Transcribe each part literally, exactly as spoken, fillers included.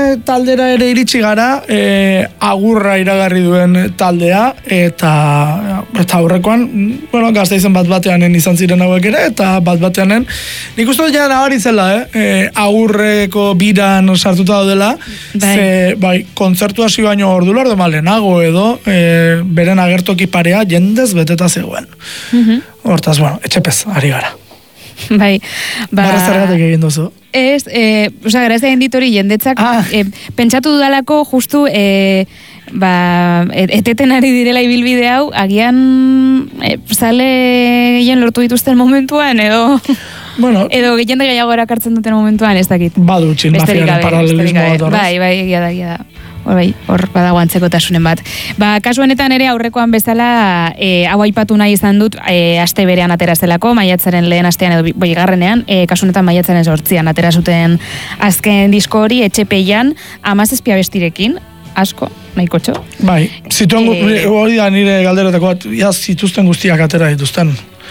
taldera ere iritsi gara, e, agurra iragarri duen taldea, eta, eta aurrekoan, bueno, Gasteizen bat bateanen izan ziren hauek ere, eta bat bateanen, nik uste ja nabari zela, eh? E, agurreko biran sartuta daudela, bai. Ze, bai, kontzertu hasi baino ordu lor, malenago edo, e, beren agertoki parea jendez beteta zegoen. Mm-hmm. Hortaz, bueno, etxepez, ari gara. Bai, ba... Bara zergatik egin duzu? Ez, e, oza, gara ez da henditori jendetzak, ah. e, pentsatu dudalako justu, e, ba, eteten ari direla ibilbide hau, agian e, zale gehien lortu dituzten momentuan, edo... Bueno, edo jende gehiago erakartzen duten momentuan, ez dakit. Badu, txin, mafiaren paralelismo bat horrez. Bai, bai, egia da, egia da. Hor bai, hor badago antzekotasunen bat. Ba, kasu honetan ere aurrekoan bezala e, hau aipatu nahi izan dut e, aste berean atera zelako, maiatzaren lehen astean edo bigarrenean, e, kasu honetan maiatzaren sortzian atera zuten azken disko hori etxepeian hamazazpi abestirekin, asko, nahiko txo. Bai, zituen e, hori da nire galderetako bat, ja, zituzten guztiak atera dituzten.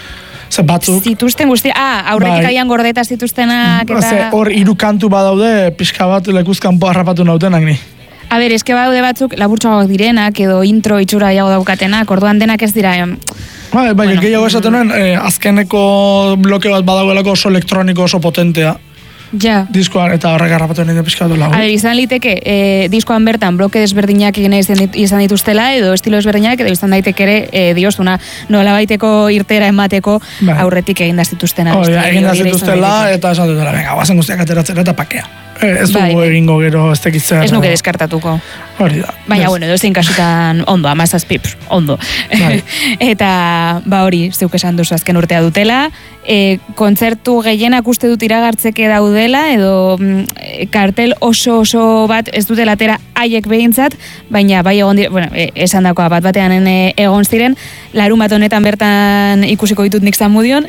Ze batzuk. Zituzten guztiak, ah, aurretik bai. Aian gordeta zituztenak eta... Ze hor hiru kantu badaude, pixka bat lekuzkan harrapatu nautenak ni. A ber, eske badaude batzuk laburtxoagoak direnak edo intro itxura jago daukatenak, orduan denak ez dira... Bai, bai, bueno, gehiago esaten nuen, eh, azkeneko bloke bat badagoelako oso elektroniko, oso potentea. Ja. Diskoan, eta horrek harrapatu nire pixkatu lagu. A ber, izan liteke, eh, diskoan bertan bloke desberdinak egin izan dituztela, edo estilo desberdinak, edo izan daiteke ere, eh, diozuna, nola baiteko irtera emateko bai. Aurretik egin dazituztena. Oh, ja, egin dazituztela, eta esan dutela, venga, guazen guztiak ateratzen eta pakea. Ez dugu bai. Egingo gero ez tekitzen. Ez nuke deskartatuko. Hori da. Baina, bueno, edo zein kasutan ondo, amazazpip, ondo. Bai. Eta, ba hori, zeuk esan duzu azken urtea dutela, e, kontzertu gehienak uste dut iragartzeke daudela, edo e, kartel oso oso bat ez dutela atera haiek behintzat, baina bai egon dire, bueno, e, esan dakoa bat batean e, egon ziren, larun bat honetan bertan ikusiko ditut nik Zamudion,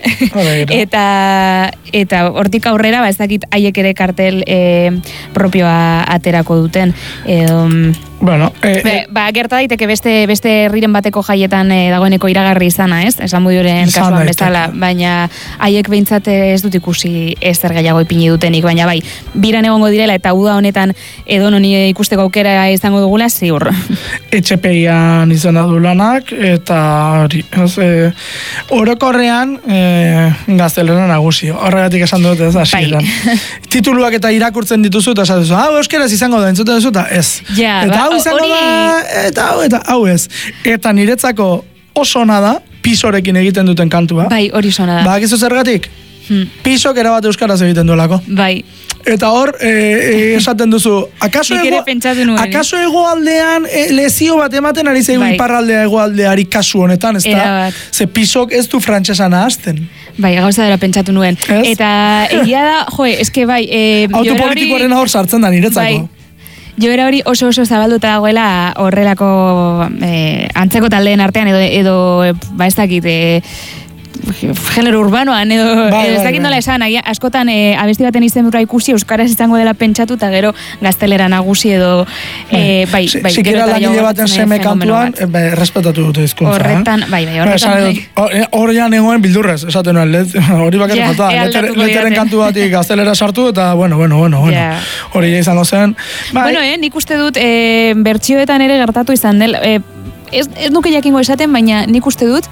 eta eta hortik aurrera, ba ez dakit haiek ere kartel e, propioa aterako duten, edo... Bueno, eh, Be, ba, gerta daiteke beste beste herriren bateko jaietan e, dagoeneko iragarri izana, ez? Zamudioren kasuan bezala, baina haiek behintzat ez dut ikusi ezer gehiago ipini dutenik, baina bai, biran egongo direla eta uda honetan edo noni ikusteko aukera izango dugula, ziur. Etxepeian izan du lanak, eta hori, e, orokorrean e, gaztelera nagusi, horregatik esan dut ez, hasieran. Bai. Tituluak eta irakurtzen dituzu, eta esan duzu, hau euskeraz izango da, entzuten duzu, eta ez. Ja, eta hau izango ori... da, eta hau, eta hau ez. Eta niretzako oso ona da, pisorekin egiten duten kantua. Bai, hori sona da. Ba, gizu zergatik? Hmm. Pisok erabat euskaraz egiten duelako. Bai. Eta hor, e, e, esaten duzu, akaso, ego, akaso egoaldean e, lezio bat ematen ari zeigu bai. Iparraldea egoaldeari kasu honetan, ez da? Ze pisok ez du frantsesa nahazten. Bai, gauza dela pentsatu nuen. Ez? Eta egia da, joe, eske bai... E, autopolitikoaren hor sartzen da niretzako. Bai. Jo era hori oso oso zabalduta dagoela horrelako eh, antzeko taldeen artean edo, edo ba ez dakit eh, genero urbanoan edo bai, ez dakit nola esan, askotan e, abesti baten izenburua ikusi euskaraz izango dela pentsatu eta gero gaztelera nagusi edo e, bai, bai, sikera langile baten seme kantuan errespetatu dute hizkuntza. Horretan, bai, bai, horretan. Horrean egoen bildurrez, esaten nuen, hori bakarrik falta, leteren kantu batik gaztelera sartu eta bueno, bueno, bueno, hori izango zen. Bueno, eh, nik uste dut bertsioetan ere gertatu izan del, ez nuke jakingo esaten, baina nik uste dut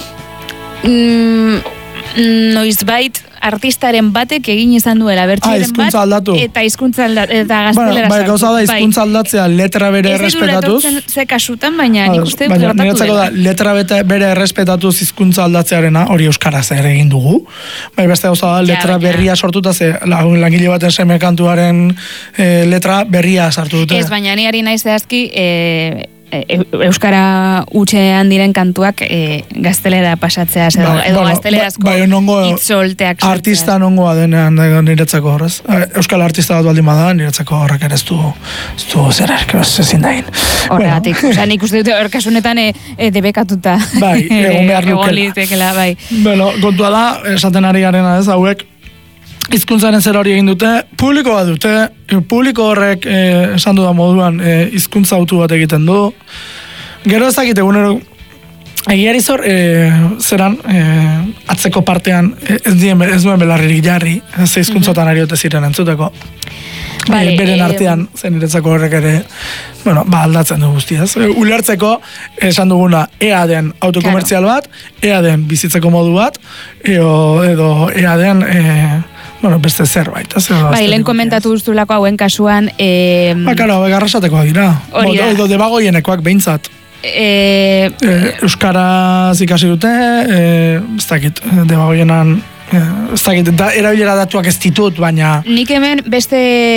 Mm, noizbait artistaren batek egin izan duela bertsioaren bat aldatu. Eta hizkuntza aldatu eta gaztelera bai, gauza da hizkuntza aldatzea letra bere errespetatuz. Ez dut ze kasutan, baina nik uste dut gertatu niretzako da, letra bere errespetatuz hizkuntza aldatzearena hori euskaraz ere egin dugu. Bai, beste gauza da, letra ja, berria sortuta ze langile baten seme kantuaren e, letra berria sartu dute. Ez, baina ni ari naiz zehazki e, euskara utxean diren kantuak e, gaztelera pasatzea edo, ba, edo bueno, gaztelerazko ba, ba, itzolteak sortzea. Artista nongoa denean niretzako horrez. Euskal artista bat baldin bada, niretzako horrek ere ez du ez du zer ezin dain. Horregatik, bueno. Osa, nik uste dute horkasunetan e, e, debekatuta. Bai, egon behar lukela. Bai. Bueno, kontua da, esaten ari garena ez, hauek hizkuntzaren zer hori egin dute, publiko bat dute, publiko horrek eh, esan dudan moduan eh, hizkuntza autu bat egiten du. Gero ez dakit egunero egiari zor eh, zeran eh, atzeko partean eh, ez, dien, ez duen belarririk jarri, ez hizkuntzotan ari ote ziren entzuteko. Vale, beren artean, zen niretzako horrek ere, bueno, ba, aldatzen du guztiaz. Ulertzeko, esan duguna, ea den autokomertzial bat, ea den bizitzeko modu bat, edo, edo ea den, e, bueno, beste zerbait. Bai, lehen komentatu duzulako hauen kasuan... E, ba, karo, garrasatekoak dira. Hori da. Edo debagoienekoak behintzat. E, e, Euskaraz ikasi dute, e, ez dakit, debagoienan... Ez dakit, da, erabilera datuak ez ditut, baina... Nik hemen beste,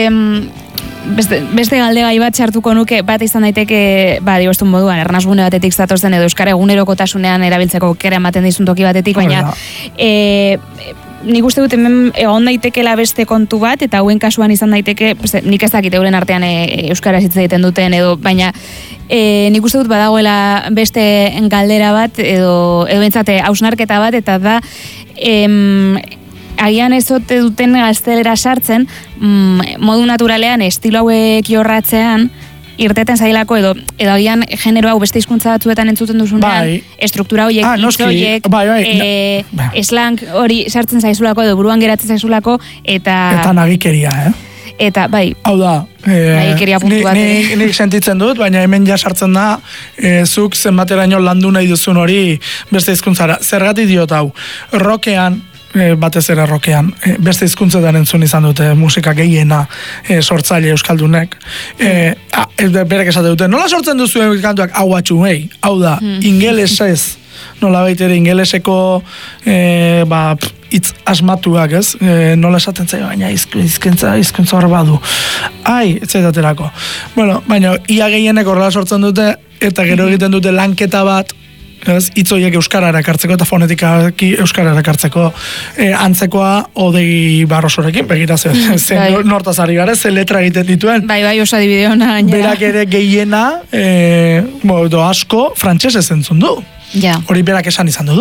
beste, beste galdegai bat sartuko nuke, bat izan daiteke, ba, diostun moduan, ernazgune batetik zatozen edo Euskara egunerokotasunean erabiltzeko kera ematen dizun toki batetik, baina... E, nik uste dut hemen egon daitekela beste kontu bat, eta hauen kasuan izan daiteke, nik ez dakit euren artean e, Euskara hitz egiten duten, edo, baina e, nik uste dut badagoela beste galdera bat, edo, edo entzate, hausnarketa bat, eta da, em, agian ez ote duten gaztelera sartzen, mm, modu naturalean, estilo hauek jorratzean, irteten zailako edo edo agian genero hau beste hizkuntza batzuetan entzuten duzunean, bai. Estruktura horiek, ah, hitz horiek, bai, bai, e, bai. slang hori sartzen zaizulako edo buruan geratzen zaizulako, eta... Eta nagikeria, eh? Eta, bai. Hau da, eh, nagikeria puntu bat. Nik ni, ni sentitzen dut, baina hemen ja sartzen da, eh, zuk zenbateraino landu nahi duzun hori beste hizkuntzara. Zergatik diot hau, rockean, E, batez ere rokean, e, beste hizkuntzetan entzun izan dute musika gehiena e, sortzaile euskaldunek. E, a, e, berek esate dute, nola sortzen duzu kantuak hau atxumei? Hau da, mm. ingelesez, nola baitere ingeleseko e, ba, hitz asmatuak, ez? E, nola esaten zaio, baina izkuntza, izkuntza hor badu. Ai, ez zaitaterako. Bueno, baina ia gehienek horrela sortzen dute, eta gero egiten dute lanketa bat, ez, itzoiek euskarara ekartzeko eta fonetikaki euskarara ekartzeko e, antzekoa odei barrosorekin, begira ze, mm, ze bai. Nortazari gara, ze letra egiten dituen. Bai, bai, osa dibideona. Berak ere gehiena, e, bo, asko, frantsesez entzun du. Ja. Hori berak esan izan du.